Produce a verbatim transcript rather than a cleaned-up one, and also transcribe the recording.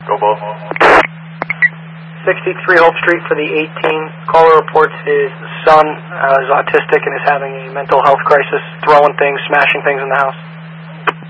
Go both. sixty-three Hope Street for the eighteen. Caller reports his son uh, is autistic and is having a mental health crisis, throwing things, smashing things in the house.